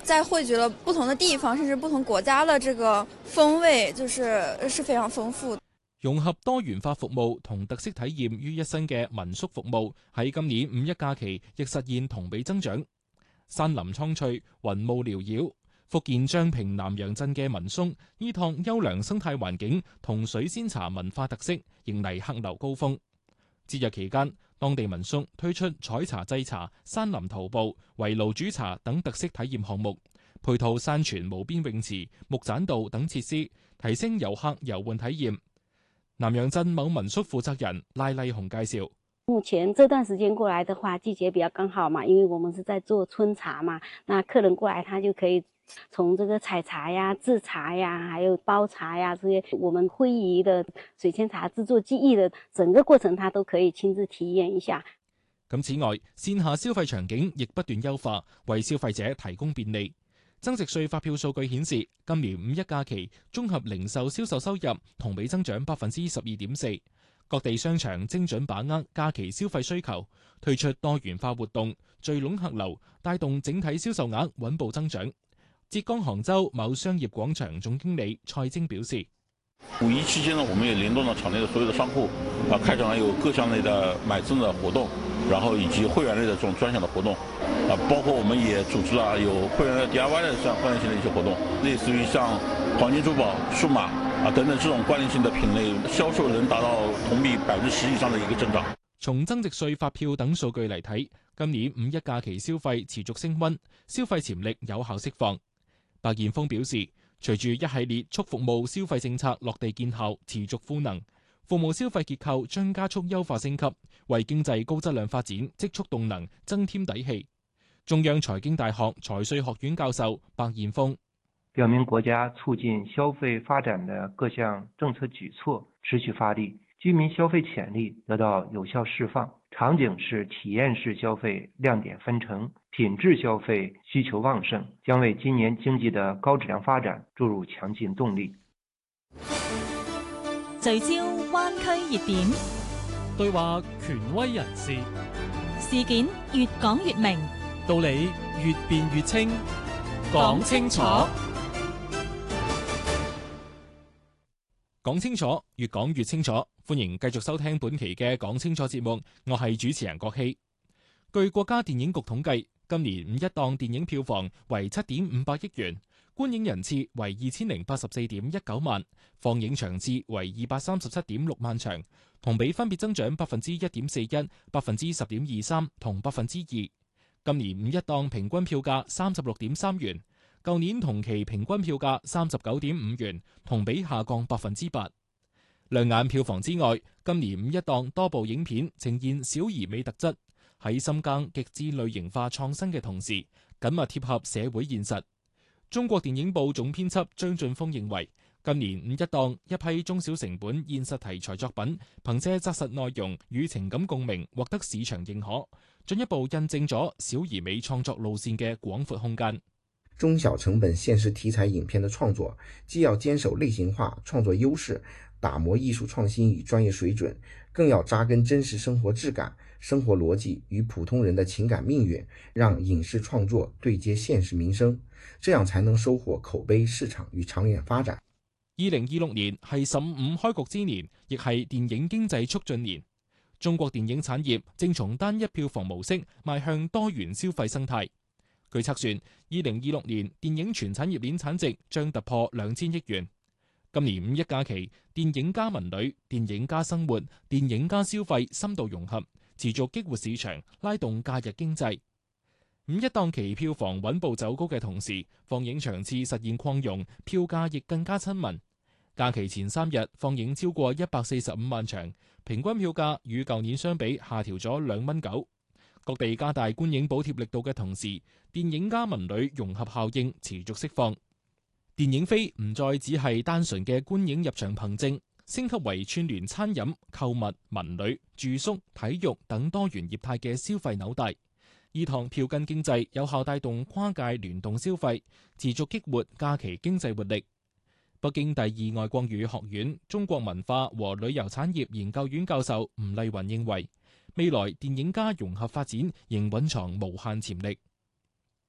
在匯聚了不同的地方，甚至不同國家的這個風味，是非常豐富的。 融合多元化服務同特色體驗於一身嘅民宿服務，喺今年五一假期亦實現同比增長。山林蒼翠，雲霧繚繞，福建漳平南洋鎮嘅民宿依託優良生態環境同水仙茶文化特色，迎嚟客流高峰。節日期間，當地民宿推出採茶製茶、山林徒步、圍爐煮茶等特色體驗項目，配套山泉無邊泳池、木棧道等設施，提升遊客遊玩體驗。南洋鎮某民宿負責人賴麗紅介紹： 目前這段時間過來的話，季節比較剛好嘛，因為我們是在做春茶嘛，那客人過來他就可以從這個採茶呀、製茶呀，還有包茶呀，這些我們會宜的水仙茶製作技藝的整個過程，他都可以親自體驗一下。 咁此外，線下消費場景亦不斷優化，為消費者提供便利。增值稅發票數據顯示，今年五一假期綜合零售銷售收入同比增長12.4%。各地商場精準把握假期消費需求，推出多元化活動，聚攏客流，帶動整體銷售額穩步增長。浙江杭州某商業廣場總經理蔡晶表示： 五一期間呢，我們也聯動了場內的所有的商戶，開展了有各項類的買贈的活動，然後以及會員類的這種專享的活動，包括我們也組織了有會員的 DIY 的這樣關聯性的一些活動，類似於像黃金珠寶、數碼等等這種關聯性的品類，銷售能達到同比10%以上的一個增長。 從增值稅發票等數據嚟睇，今年五一假期消費持續升溫，消費潛力有效釋放。白燕峰表示，隨住一系列促服務消費政策落地見效，持續賦能，服務消費結構將加速優化升級，為經濟高質量發展積蓄動能，增添底氣。中央財經大學財稅學院教授白燕峰表明，國家促進消費發展的各項政策舉措持續發力，居民消費潛力得到有效釋放，場景式、體驗式消費亮點紛呈，品質消費需求旺盛，將為今年經濟的高質量發展注入強勁動力。 聚焦灣區熱點， 對話權威人士， 事件越講越明， 道理越辯越清，講清楚。 講清楚，越講越清楚。歡迎繼續收聽本期嘅講清楚節目，我係主持人郭希。據國家電影局統計，今年五一檔電影票房為7.58億元，觀影人次為2084.19萬，放映場次為237.6萬場，同比分別增長1.41%、10.23%同2%。今年五一檔平均票價36.3元。舊年同期平均票價39.5元，同比下降8%。亮眼票房之外，今年五一檔多部影片呈現小而美特質，喺深耕極致類型化創新嘅同時，緊密貼合社會現實。中國電影報總編輯張俊峰認為，今年五一檔一批中小成本現實題材作品，憑借紮實內容與情感共鳴，獲得市場認可，進一步印證咗小而美創作路線嘅廣闊空間。 中小成本現實題材影片的創作，既要堅守類型化創作優勢，打磨藝術創新與專業水準，更要扎根真實生活質感、生活邏輯與普通人的情感命運，讓影視創作對接現實民生，這樣才能收穫口碑、市場與長遠發展。 2026年係15開局之年，亦係電影經濟促進年。中國電影產業正從單一票房模式邁向多元消費生態。據測算，2026年電影全產業鏈產值將突破2000億元。今年五一假期，電影加文旅、電影加生活、電影加消費深度融合，持續激活市場，拉動假日經濟。五一檔期票房穩步走高嘅同時，放映場次實現擴容，票價亦更加親民。假期前3日放映超過145萬場，平均票價與舊年相比下調咗2.9。各地加大觀影補貼力度嘅同時，電影加文旅融合效應持續釋放。電影飛唔再只係單純嘅觀影入場憑證，升級為串聯餐飲、購物、文旅、住宿、體育等多元業態嘅消費紐帶。依託票根經濟有效帶動跨界聯動消費，持續激活假期經濟活力。北京第二外國語學院中國文化和旅遊產業研究院教授吳麗雲認為，未來電影加融合發展仍蘊藏無限潛力。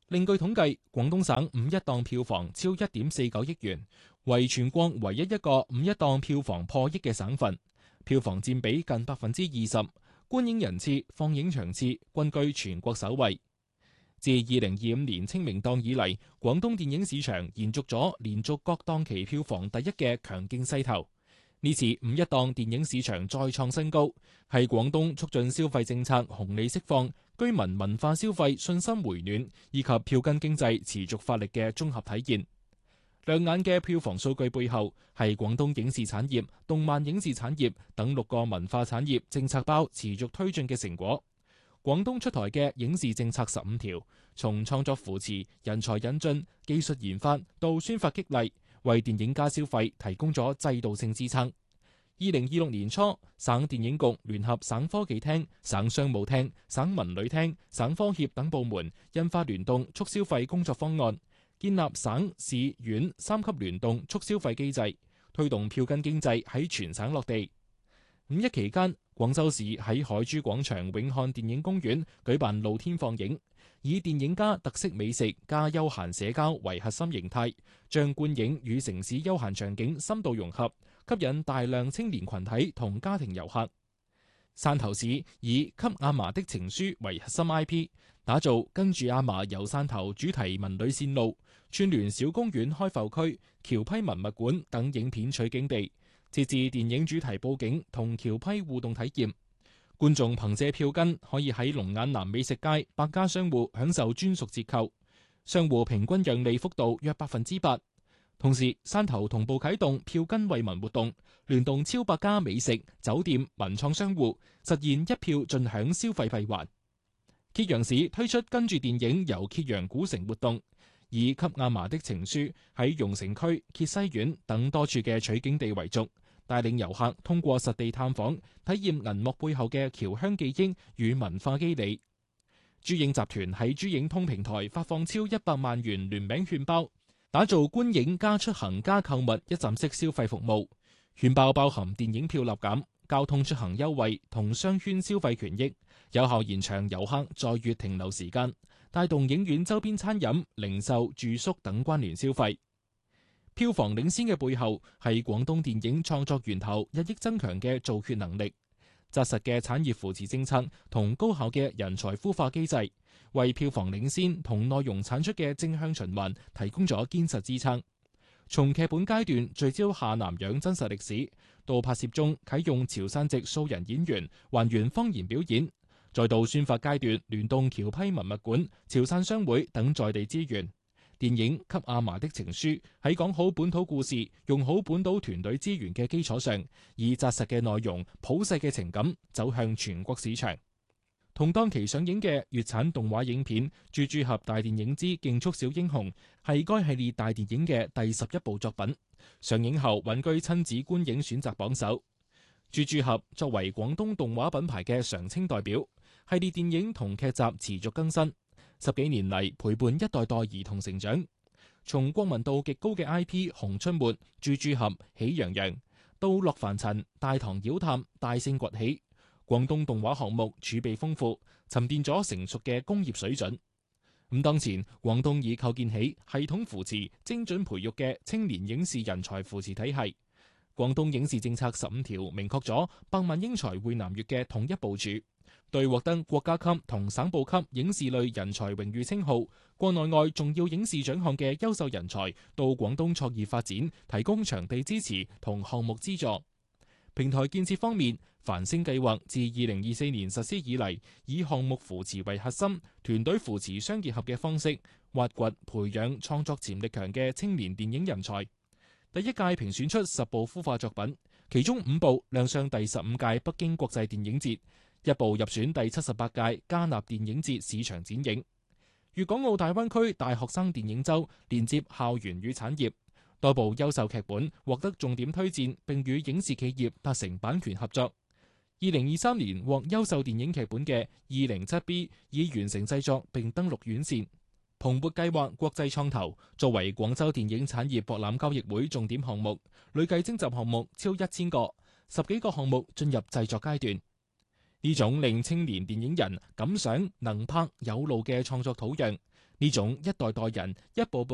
另據統計，廣東省五一檔票房超1.49億元，為全國唯一一個五一檔票房破億嘅省份，票房佔比近20%，觀影人次、放映場次均居全國首位。自2025年清明檔以嚟，廣東電影市場延續咗連續各檔期票房第一嘅強勁勢頭。呢次五一檔電影市場再創新高，係廣東促進消費政策紅利釋放、居民文化消費信心回暖以及票根經濟持續發力嘅綜合體現。亮眼嘅票房數據背後，係廣東影視產業、動漫影視產業等6個文化產業政策包持續推進嘅成果。廣東出台嘅影視政策15條，從創作扶持、人才引進、技術研發到宣發激勵，為電影加消費提供咗制度性支撐。2026年初，省電影局聯合省科技廳、省商務廳、省文旅廳、省科協等部門印發聯動促消費工作方案，建立省市縣3級聯動促消費機制，推動票根經濟喺全省落地。五一期間，廣州市喺海珠廣場永漢電影公園舉辦露天放映，以電影加特色美食加休閒社交為核心形態，將觀影與城市休閒場景深度融合，吸引大量青年群體同家庭遊客。汕頭市以給阿嫲的情書為核心 IP， 打造跟住阿嫲遊汕頭主題文旅線路，串聯小公園開埠區、橋批文物館等影片取景地，設置電影主題佈景同橋批互動體驗。觀眾憑借票根可以喺龍眼南美食街百家商戶享受專屬折扣，商戶平均讓利幅度約8%。同時，汕頭同步啟動票根惠民活動，聯動超百家美食、酒店、文創商戶，實現一票盡享消費閉環。揭陽市推出跟住電影遊揭陽古城活動，以給阿嫲的情書喺榕城區、歇西苑等多處嘅取景地為軸，帶領遊客通過實地探訪，體驗銀幕背後嘅僑鄉記憶與文化肌理。珠影集團喺珠影通平台發放超100萬元聯名券包，打造觀影加出行加購物一站式消費服務。券包包含電影票立減、交通出行優惠同商圈消費權益，有效延長遊客在粵停留時間，帶動影院周邊餐飲、零售、住宿等關聯消費。票房領先嘅背後係廣東電影創作源頭日益增強嘅造血能力，紮實嘅產業扶持政策同高效嘅人才孵化機制，為票房領先同內容產出嘅正向循環提供咗堅實支撐。從劇本階段聚焦下南洋真實歷史，到拍攝中啟用潮汕籍素人演員還原方言表演，再到宣發階段聯動僑批文物館、潮汕商會等在地資源。電影《給阿嫲的情書》喺講好本土故事、用好本土團隊資源嘅基礎上，以紮實嘅內容、普世嘅情感走向全國市場。同檔期上映嘅粵產動畫影片《豬豬俠大電影之競速小英雄》係該系列大電影嘅第11部作品，上映後穩居親子觀影選擇榜首。豬豬俠作為廣東動畫品牌嘅常青代表，系列電影同劇集持續更新，10幾年嚟陪伴一代代兒童成長。從國民度極高嘅 IP《熊出沒》、豬豬俠、喜羊羊，到樂凡塵、大唐妖探、大聖崛起，廣東動畫項目儲備豐富，沉澱咗成熟嘅工業水準。當前廣東已構建起系統扶持、精準培育嘅青年影視人才扶持體系。廣東影視政策15條明確咗百萬英才匯南粵嘅統一部署，對獲得國家級同省部級影視類人才榮譽稱號、國內外重要影視獎項嘅優秀人才到廣東創業發展提供場地支持同項目資助。平台建設方面，繁星計劃自2024年實施以嚟，以項目扶持為核心，團隊扶持相結合嘅方式，挖掘培養創作潛力強嘅青年電影人才。第一屆評選出10部孵化作品，其中5部亮相第15屆北京國際電影節，1部入選第78屆加納電影節市場展映。粵港澳大灣區大學生電影周連接校園與產業，多部優秀劇本獲得重點推薦，並與影視企業達成版權合作。2023年獲優秀電影劇本嘅207B 已完成製作並登陸院線。蓬勃計劃國際創投作為廣州電影產業博覽交易會重點項目，累計徵集項目超1000個，10幾個項目進入製作階段。呢種令青年電影人敢想能拍有路嘅創作土壤， 呢種一代代人一步步